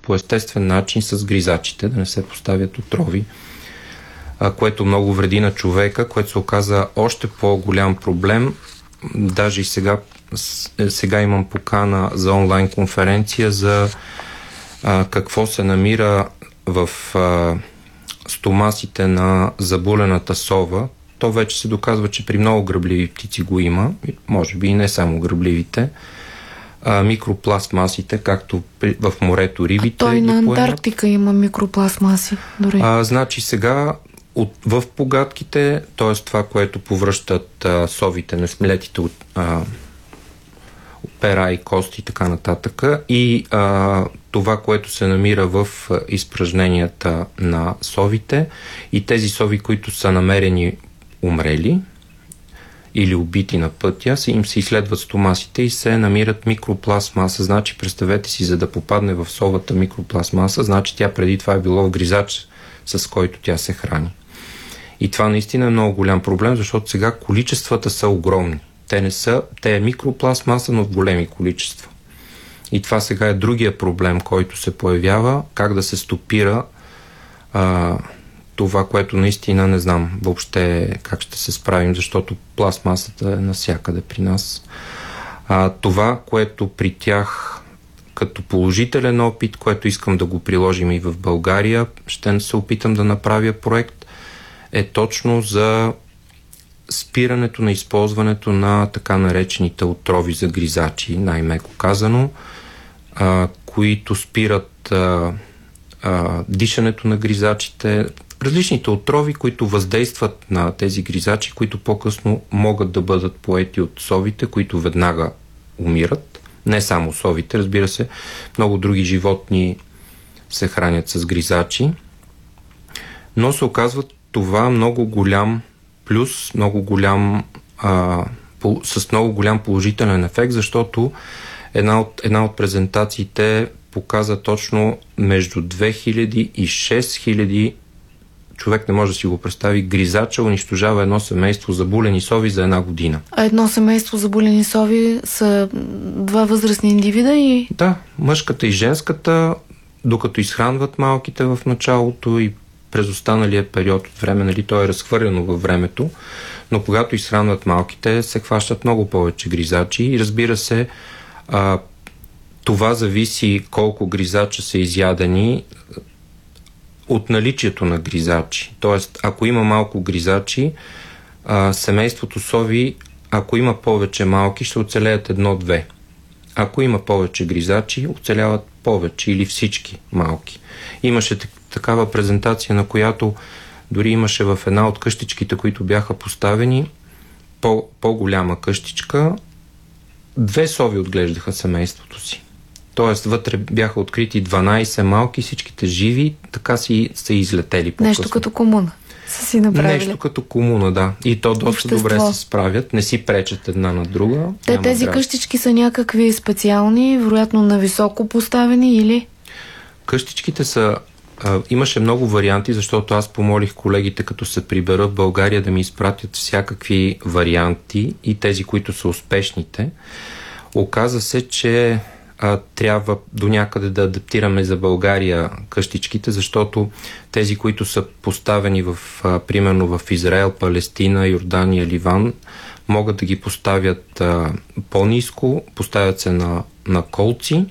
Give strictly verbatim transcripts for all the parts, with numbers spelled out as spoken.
по естествен начин с гризачите, да не се поставят отрови, а, което много вреди на човека, което се оказа още по-голям проблем. Даже и сега, сега имам покана за онлайн конференция за а, какво се намира в а, стомасите на заболената сова. То вече се доказва, че при много гръбливи птици го има, може би и не само гръбливите. А, микропластмасите, както при, в морето рибите. А той на Антарктика има микропластмаси. Дори. А, значи сега от, в погатките, т.е. това, което повръщат а, совите, несмелетите от а, пера и кости и така нататък, и а, това, което се намира в а, изпражненията на совите, и тези сови, които са намерени умрели или убити на пътя, им се изследват стомасите и се намират микропластмаса. Значи, представете си, за да попадне в совата микропластмаса, значи тя преди това е било в гризач, с който тя се храни. И това наистина е много голям проблем, защото сега количествата са огромни. Те не са, те е микропластмаса, но в големи количества. И това сега е другия проблем, който се появява, как да се стопира а, това, което наистина не знам въобще как ще се справим, защото пластмасата е навсякъде при нас. А, това, което при тях като положителен опит, което искам да го приложим и в България, ще се опитам да направя проект, е точно за спирането на използването на така наречените отрови за гризачи, най-меко казано, а, които спират а, а, дишането на гризачите, различните отрови, които въздействат на тези гризачи, които по-късно могат да бъдат поети от совите, които веднага умират. Не само совите, разбира се, много други животни се хранят с гризачи, но се оказва това много голям плюс, много голям, а, по, с много голям положителен ефект, защото една от, една от презентациите показа точно между две хиляди и шест хиляди, човек не може да си го представи, гризача унищожава едно семейство заболени сови за една година. А едно семейство заболени сови са два възрастни индивида и... Да, мъжката и женската, докато изхранват малките в началото и през останалия период от време, нали, то е разхвърлено във времето, но когато изхранват малките, се хващат много повече гризачи и разбира се, а, това зависи колко гризача са изядени от наличието на гризачи. Тоест, ако има малко гризачи, а, семейството сови, ако има повече малки, ще оцелеят едно-две. Ако има повече гризачи, оцеляват повече или всички малки. Имаше такава презентация, на която дори имаше в една от къщичките, които бяха поставени, по, по-голяма къщичка, две сови отглеждаха семейството си. Тоест, вътре бяха открити дванайсет малки, всичките живи, така си са излетели по-късно. Нещо като комуна са си направили. Нещо като комуна, да. И то доста Общество. Добре се справят, не си пречат една на друга. Те, тези драж. Къщички са някакви специални, вероятно на високо поставени или? Къщичките са... А, имаше много варианти, защото аз помолих колегите, като се прибера в България, да ми изпратят всякакви варианти и тези, които са успешните. Оказа се, че а, трябва до някъде да адаптираме за България къщичките, защото тези, които са поставени в, а, примерно в Израел, Палестина, Йордания, Ливан, могат да ги поставят а, по-ниско, поставят се на, на колци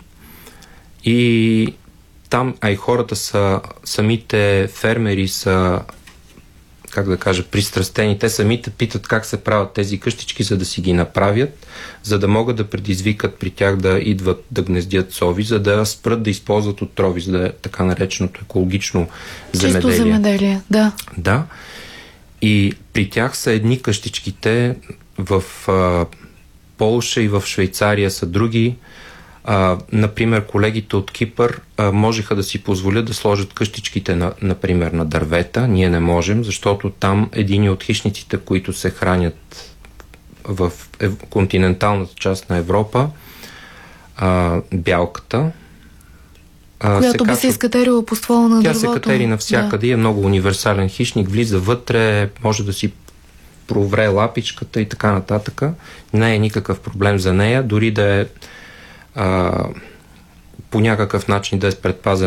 и там, а и хората са, самите фермери са, как да кажа, пристрастени. Те самите питат как се правят тези къщички, за да си ги направят, за да могат да предизвикат при тях да идват да гнездят сови, за да спрат да използват отрови, за да е така нареченото екологично земеделие. Чисто земеделие, да. Да. И при тях са едни къщичките, в а, Полша и в Швейцария са други. А, например, колегите от Кипър а, можеха да си позволят да сложат къщичките, на, например, на дървета. Ние не можем, защото там един от хищниците, които се хранят в ев... континенталната част на Европа, а, бялката, а, която се би се изкатерила по ствола на тя дървото. Тя се катери навсякъде, да. Е много универсален хищник, влиза вътре, може да си провре лапичката и така нататък. Не е никакъв проблем за нея, дори да е а, по някакъв начин да е предпазен